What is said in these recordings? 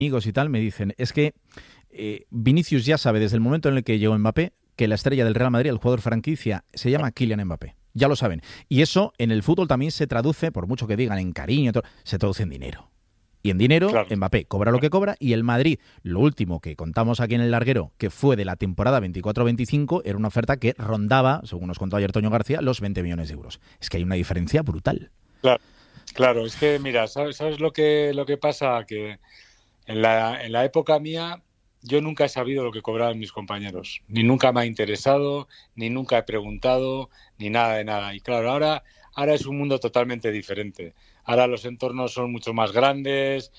amigos y tal me dicen, es que Vinicius ya sabe desde el momento en el que llegó Mbappé que la estrella del Real Madrid, el jugador franquicia, se llama Kylian Mbappé. Ya lo saben. Y eso en el fútbol también se traduce, por mucho que digan en cariño, se traduce en dinero. Y en dinero, claro, Mbappé cobra lo que cobra, y el Madrid, lo último que contamos aquí en el larguero, que fue de la temporada 24-25, era una oferta que rondaba, según nos contó ayer Toño García, los 20 millones de euros. Es que hay una diferencia brutal. Claro, es que mira, ¿sabes lo que pasa? Que en la época mía yo nunca he sabido lo que cobraban mis compañeros, ni nunca me ha interesado, ni nunca he preguntado, ni nada de nada. Y claro, ahora es un mundo totalmente diferente. Ahora los entornos son mucho más grandes,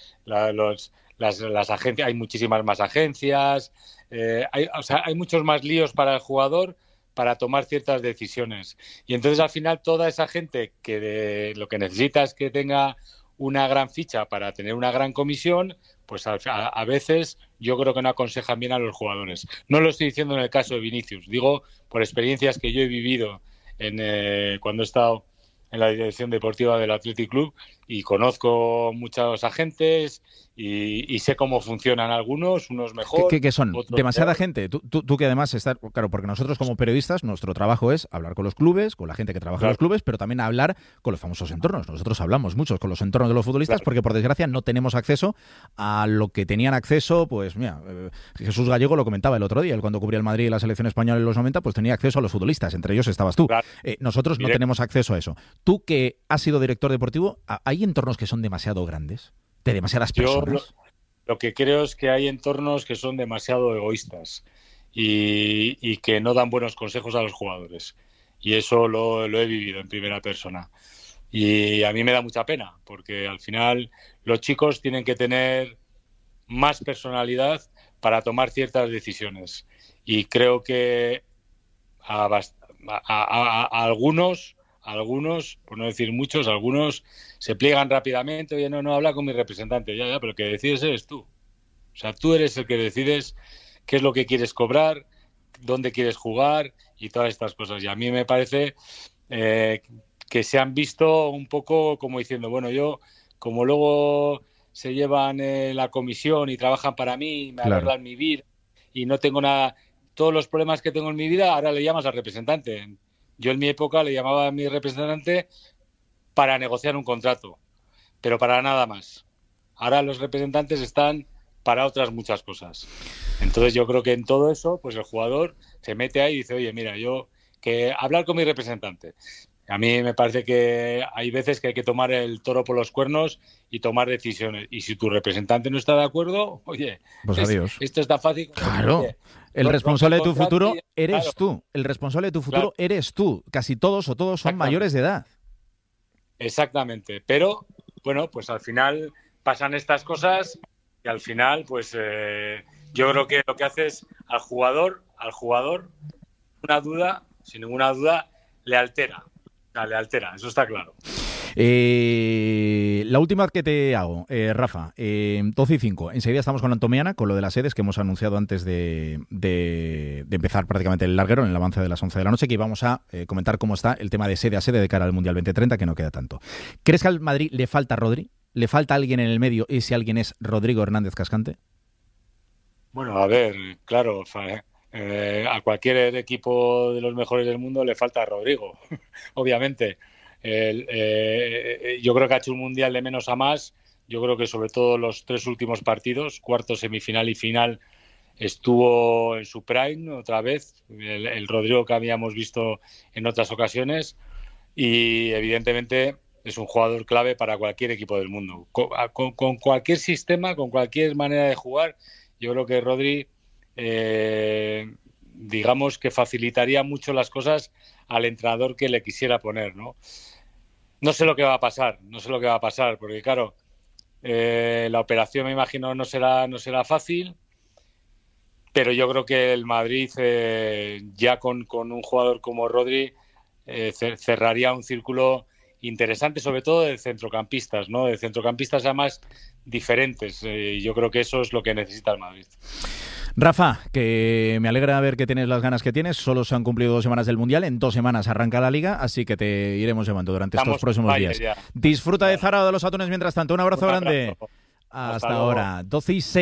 las agencias, hay muchísimas más agencias, hay muchos más líos para el jugador para tomar ciertas decisiones. Y entonces al final toda esa gente que lo que necesita es que tenga una gran ficha para tener una gran comisión, pues a veces yo creo que no aconsejan bien a los jugadores. No lo estoy diciendo en el caso de Vinicius, digo por experiencias que yo he vivido cuando he estado en la dirección deportiva del Athletic Club, y conozco muchos agentes y sé cómo funcionan algunos, unos mejor. ¿Qué son? ¿Demasiada gente? Tú que además estás... Claro, porque nosotros como periodistas, nuestro trabajo es hablar con los clubes, con la gente que trabaja en los clubes, pero también hablar con los famosos entornos. Nosotros hablamos mucho con los entornos de los futbolistas porque, por desgracia, no tenemos acceso a lo que tenían acceso, pues mira, Jesús Gallego lo comentaba el otro día, él cuando cubría el Madrid y la selección española en los 90, pues tenía acceso a los futbolistas, entre ellos estabas tú. Nosotros no tenemos acceso a eso. Tú que has sido director deportivo, ¿hay entornos que son demasiado grandes? ¿De demasiadas personas? Lo que creo es que hay entornos que son demasiado egoístas y que no dan buenos consejos a los jugadores. Y eso lo he vivido en primera persona. Y a mí me da mucha pena, porque al final los chicos tienen que tener más personalidad para tomar ciertas decisiones. Y creo que a algunos, por no decir muchos, algunos se pliegan rápidamente. Oye, no habla con mi representante. Ya, pero el que decides eres tú. O sea, tú eres el que decides qué es lo que quieres cobrar, dónde quieres jugar y todas estas cosas. Y a mí me parece que se han visto un poco como diciendo, bueno, yo, como luego se llevan la comisión y trabajan para mí, me arreglan mi vida y no tengo nada, todos los problemas que tengo en mi vida, ahora le llamas al representante. Yo en mi época le llamaba a mi representante para negociar un contrato, pero para nada más. Ahora los representantes están para otras muchas cosas. Entonces yo creo que en todo eso, pues el jugador se mete ahí y dice, oye, mira, yo que hablar con mi representante. A mí me parece que hay veces que hay que tomar el toro por los cuernos y tomar decisiones. Y si tu representante no está de acuerdo, oye, pues adiós. Esto está fácil. Claro. Oye, el responsable de tu futuro eres tú. El responsable de tu futuro eres tú. Casi todos o todos son mayores de edad. Exactamente. Pero, bueno, pues al final pasan estas cosas y al final, pues yo creo que lo que hace es al jugador, sin ninguna duda, le altera. Le altera, eso está claro. La última que te hago, Rafa, 12:05. Enseguida estamos con Antomiana, con lo de las sedes que hemos anunciado antes de empezar prácticamente el larguero, en el avance de las 11 de la noche, que íbamos a comentar cómo está el tema de sede a sede de cara al Mundial 2030, que no queda tanto. ¿Crees que al Madrid le falta Rodri? ¿Le falta alguien en el medio? ¿Y si alguien es Rodrigo Hernández Cascante? Bueno, a ver, claro, a cualquier equipo de los mejores del mundo le falta a Rodrigo, obviamente. Yo creo que ha hecho un mundial de menos a más. Yo creo que sobre todo los 3 últimos partidos, cuarto, semifinal y final, estuvo en su prime otra vez, el Rodrigo que habíamos visto en otras ocasiones, y evidentemente es un jugador clave para cualquier equipo del mundo. Con cualquier sistema, con cualquier manera de jugar, yo creo que Rodri digamos que facilitaría mucho las cosas al entrenador que le quisiera poner, ¿no? No sé lo que va a pasar, porque claro, la operación me imagino no será fácil, pero yo creo que el Madrid ya con un jugador como Rodri cerraría un círculo interesante, sobre todo de centrocampistas, ¿no? De centrocampistas además diferentes. Yo creo que eso es lo que necesita el Madrid. Rafa, que me alegra ver que tienes las ganas que tienes. Solo se han cumplido 2 semanas del Mundial. En 2 semanas arranca la Liga, así que te iremos llamando durante estos próximos días. Disfruta de Zara o de los Atunes mientras tanto. Un abrazo grande. Hasta luego. ahora. 12:06.